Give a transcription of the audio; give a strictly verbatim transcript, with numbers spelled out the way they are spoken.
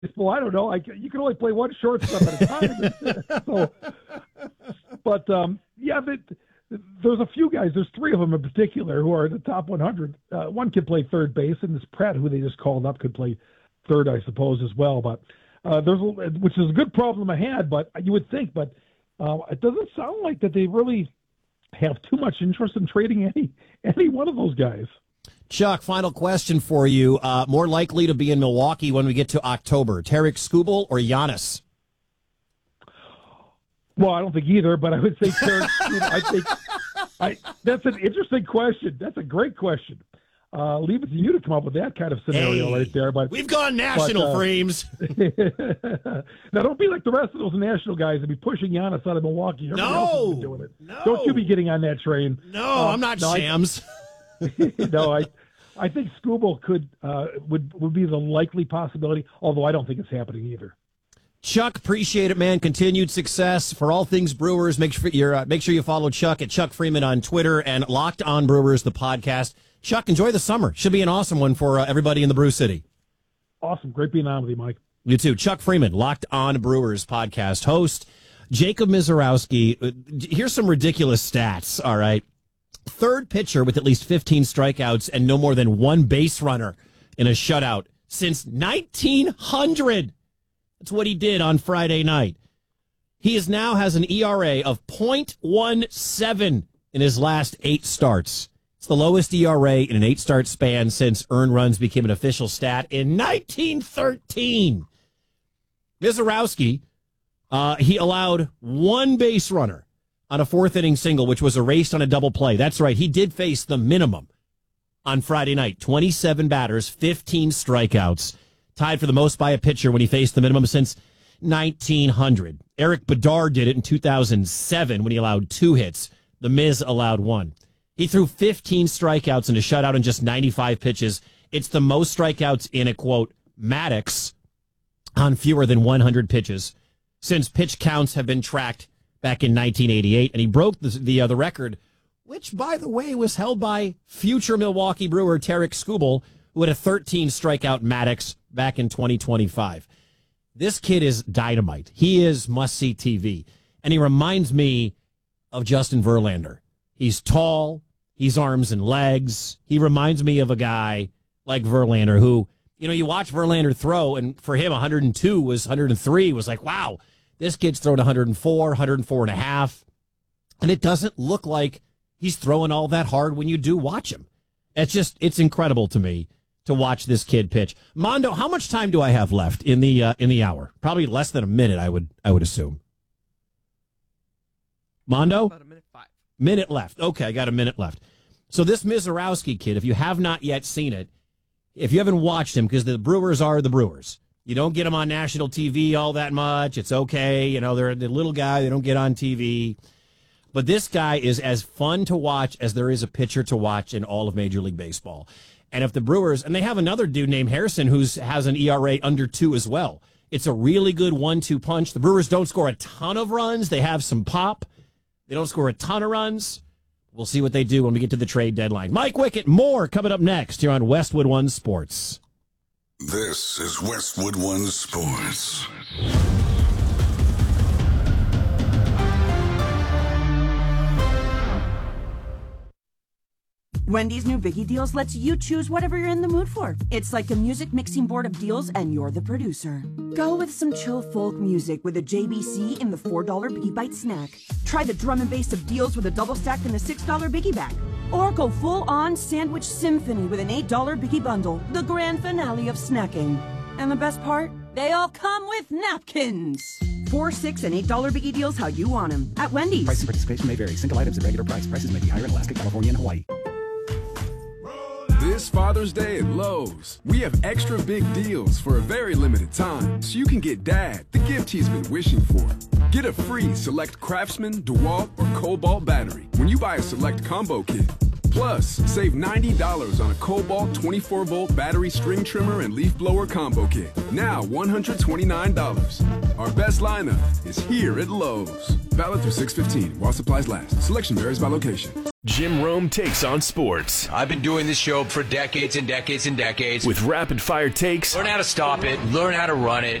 Well, I don't know. I, you can only play one shortstop at a time. so, but um, yeah, but there's a few guys. There's three of them in particular who are in the top one hundred. Uh, one can play third base, and this Pratt, who they just called up, could play third, I suppose, as well. But uh, there's, a, which is a good problem I had. But you would think, but uh, it doesn't sound like that they really have too much interest in trading any any one of those guys. Chuck, final question for you. Uh, more likely to be in Milwaukee when we get to October, Tarik Skubal or Giannis? Well, I don't think either, but I would say Tarik. I think I, that's an interesting question. That's a great question. Uh, leave it to you to come up with that kind of scenario hey, right there. But we've gone national, but, uh, Frames. Now, don't be like the rest of those national guys and be pushing Giannis out of Milwaukee. Everybody no, else has been doing it. no. Don't you be getting on that train. No, uh, I'm not no, Shams. I, no, I, I think Skubal could uh, would would be the likely possibility. Although I don't think it's happening either. Chuck, appreciate it, man. Continued success for all things Brewers. Make sure you uh, make sure you follow Chuck at Chuck Freeman on Twitter and Locked On Brewers, the podcast. Chuck, enjoy the summer. Should be an awesome one for uh, everybody in the Brew City. Awesome. Great being on with you, Mike. You too. Chuck Freeman, Locked On Brewers podcast host. Jacob Misiorowski. Here's some ridiculous stats, all right? Third pitcher with at least fifteen strikeouts and no more than one base runner in a shutout since nineteen hundred. That's what he did on Friday night. He is now has an E R A of point one seven in his last eight starts. It's the lowest E R A in an eight-start span since earned runs became an official stat in nineteen thirteen. Misiorowski, uh, he allowed one base runner on a fourth-inning single, which was erased on a double play. That's right. He did face the minimum on Friday night. twenty-seven batters, fifteen strikeouts. Tied for the most by a pitcher when he faced the minimum since nineteen hundred. Eric Bedard did it in two thousand seven when he allowed two hits. The Miz allowed one. He threw fifteen strikeouts in a shutout in just ninety-five pitches. It's the most strikeouts in a, quote, Maddox on fewer than one hundred pitches since pitch counts have been tracked back in nineteen eighty-eight. And he broke the the, uh, the record, which, by the way, was held by future Milwaukee Brewer Tarik Skubal, who had a thirteen strikeout Maddox back in twenty twenty-five. This kid is dynamite. He is must-see T V. And he reminds me of Justin Verlander. He's tall. He's arms and legs. He reminds me of a guy like Verlander who, you know, you watch Verlander throw, and for him, one hundred two was one hundred three was like, wow, this kid's throwing one hundred four, one hundred four and a half. And it doesn't look like he's throwing all that hard when you do watch him. It's just, it's incredible to me to watch this kid pitch. Mondo, how much time do I have left in the uh, in the hour? Probably less than a minute, I would I would assume. Mondo? About a minute five. Minute left. Okay, I got a minute left. So this Misiorowski kid, if you have not yet seen it, if you haven't watched him, because the Brewers are the Brewers. You don't get them on national T V all that much. It's okay. You know, they're the little guy. They don't get on T V. But this guy is as fun to watch as there is a pitcher to watch in all of Major League Baseball. And if the Brewers, and they have another dude named Harrison who has an E R A under two as well. It's a really good one two punch. The Brewers don't score a ton of runs. They have some pop. They don't score a ton of runs. We'll see what they do when we get to the trade deadline. Mike Wickett, more coming up next here on Westwood One Sports. This is Westwood One Sports. Wendy's new Biggie Deals lets you choose whatever you're in the mood for. It's like a music mixing board of deals, and you're the producer. Go with some chill folk music with a J B C in the four dollar Biggie Bite snack. Try the drum and bass of deals with a double stack in the six dollar Biggie Bag. Or go full-on sandwich symphony with an eight dollar Biggie Bundle, the grand finale of snacking. And the best part? They all come with napkins. Four, six, and eight dollar Biggie Deals how you want them at Wendy's. Price and participation may vary. Single items at regular price. Prices may be higher in Alaska, California, and Hawaii. This Father's Day at Lowe's, we have extra big deals for a very limited time, so you can get Dad the gift he's been wishing for. Get a free select Craftsman, DeWalt, or Cobalt battery when you buy a select combo kit. Plus, save ninety dollars on a Cobalt twenty-four volt battery string trimmer and leaf blower combo kit. Now one hundred twenty-nine dollars. Our best lineup is here at Lowe's. Valid through six fifteen while supplies last. Selection varies by location. Jim Rome takes on sports. I've been doing this show for decades and decades and decades. With rapid-fire takes. Learn how to stop it. Learn how to run it.